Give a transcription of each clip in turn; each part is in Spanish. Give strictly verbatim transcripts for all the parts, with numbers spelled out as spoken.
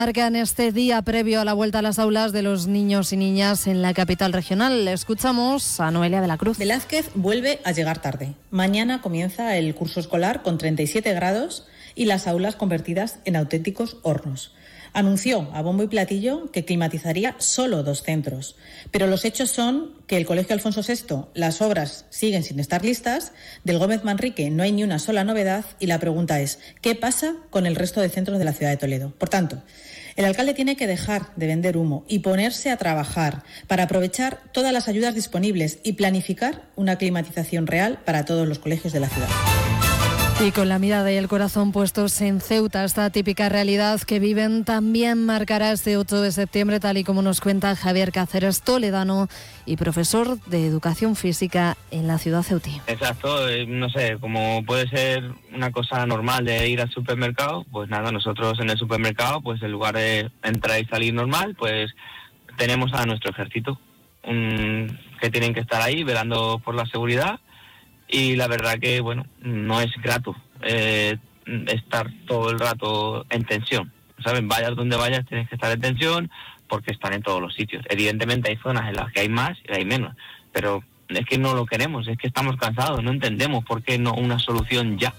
Marcan este día previo a la vuelta a las aulas de los niños y niñas en la capital regional. Escuchamos a Noelia de la Cruz. Velázquez vuelve a llegar tarde. Mañana comienza el curso escolar con treinta y siete grados y las aulas convertidas en auténticos hornos. Anunció a bombo y platillo que climatizaría solo dos centros, pero los hechos son que el Colegio Alfonso sexto, las obras siguen sin estar listas, del Gómez Manrique no hay ni una sola novedad y la pregunta es, ¿qué pasa con el resto de centros de la ciudad de Toledo? Por tanto, el alcalde tiene que dejar de vender humo y ponerse a trabajar para aprovechar todas las ayudas disponibles y planificar una climatización real para todos los colegios de la ciudad. Y con la mirada y el corazón puestos en Ceuta, esta típica realidad que viven también marcará este ocho de septiembre, tal y como nos cuenta Javier Cáceres, toledano y profesor de Educación Física en la ciudad ceutí. Exacto, no sé, como puede ser una cosa normal de ir al supermercado, pues nada, nosotros en el supermercado, pues en lugar de entrar y salir normal, pues tenemos a nuestro ejército, un, que tienen que estar ahí velando por la seguridad. Y la verdad que, bueno, no es grato eh, estar todo el rato en tensión. ¿Saben? Vayas donde vayas, tienes que estar en tensión porque están en todos los sitios. Evidentemente hay zonas en las que hay más y hay menos, pero es que no lo queremos, es que estamos cansados, no entendemos por qué no una solución ya.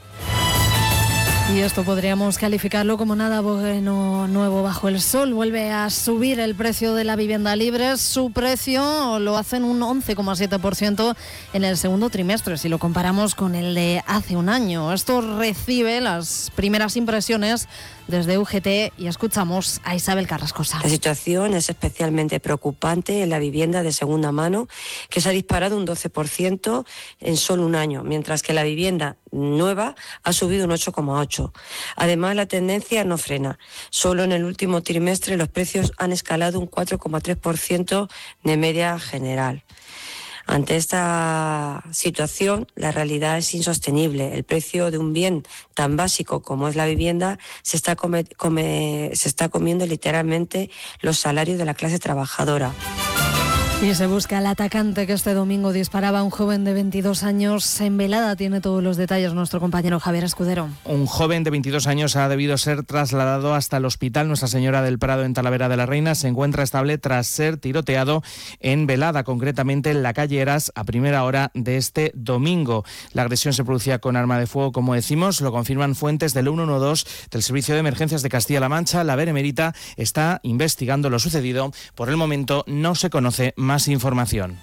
Y esto podríamos calificarlo como nada bueno nuevo bajo el sol. Vuelve a subir el precio de la vivienda libre. Su precio lo hacen un once coma siete por ciento en el segundo trimestre, si lo comparamos con el de hace un año. Esto recibe las primeras impresiones desde U G T y escuchamos a Isabel Carrascosa. La situación es especialmente preocupante en la vivienda de segunda mano, que se ha disparado un doce por ciento en solo un año, mientras que la vivienda nueva ha subido un ocho coma ocho por ciento. Además, la tendencia no frena. Solo en el último trimestre los precios han escalado un cuatro coma tres por ciento de media general. Ante esta situación, la realidad es insostenible. El precio de un bien tan básico como es la vivienda se está, come, come, se está comiendo literalmente los salarios de la clase trabajadora. Y se busca al atacante que este domingo disparaba a un joven de veintidós años en Velada. Tiene todos los detalles nuestro compañero Javier Escudero. Un joven de veintidós años ha debido ser trasladado hasta el hospital Nuestra Señora del Prado en Talavera de la Reina. Se encuentra estable tras ser tiroteado en Velada, concretamente en la calle Eras, a primera hora de este domingo. La agresión se producía con arma de fuego, como decimos, lo confirman fuentes del ciento doce del Servicio de Emergencias de Castilla-La Mancha. La Benemérita está investigando lo sucedido. Por el momento no se conoce más más información.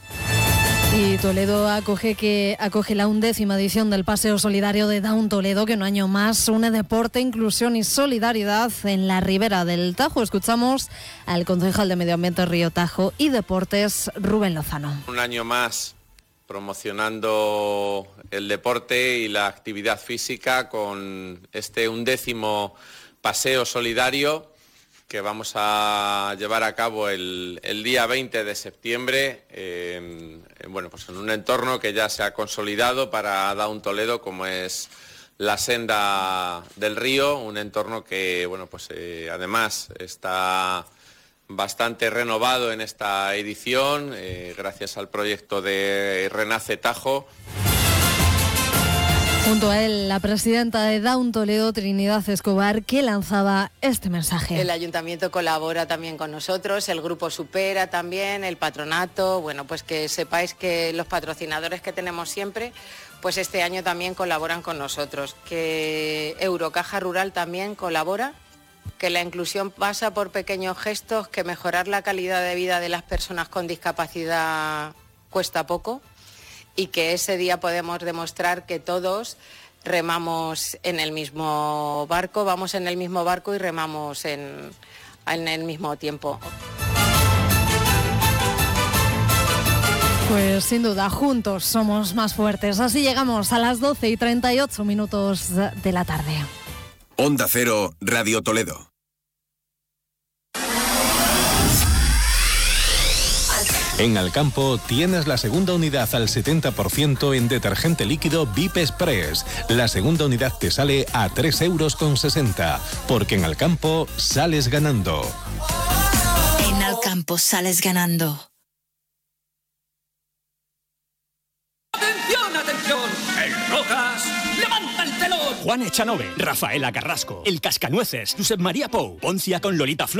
Y Toledo acoge que acoge la undécima edición del Paseo Solidario de Down Toledo, que un año más une deporte, inclusión y solidaridad en la ribera del Tajo. Escuchamos al concejal de Medio Ambiente, Río Tajo y Deportes, Rubén Lozano. Un año más promocionando el deporte y la actividad física con este undécimo Paseo Solidario que vamos a llevar a cabo el, el día veinte de septiembre, eh, bueno, pues en un entorno que ya se ha consolidado para Down Toledo, como es la senda del río, un entorno que, bueno, pues eh, además está bastante renovado en esta edición, eh, gracias al proyecto de Renace Tajo. Junto a él, la presidenta de Down Toledo, Trinidad Escobar, que lanzaba este mensaje. El ayuntamiento colabora también con nosotros, el grupo Supera también, el patronato. Bueno, pues que sepáis que los patrocinadores que tenemos siempre, pues este año también colaboran con nosotros. Que Eurocaja Rural también colabora, que la inclusión pasa por pequeños gestos, que mejorar la calidad de vida de las personas con discapacidad cuesta poco. Y que ese día podemos demostrar que todos remamos en el mismo barco, vamos en el mismo barco y remamos en, en el mismo tiempo. Pues sin duda, juntos somos más fuertes. Así llegamos a las doce y treinta y ocho minutos de la tarde. Onda Cero, Radio Toledo. En Alcampo tienes la segunda unidad al setenta por ciento en detergente líquido V I P Express. La segunda unidad te sale a tres euros con sesenta, porque en Alcampo sales ganando. En Alcampo sales ganando. ¡Atención, atención! ¡El Rojas levanta el telón! Juan Echanove, Rafaela Carrasco, El Cascanueces, Josep María Pou, Poncia con Lolita Flores.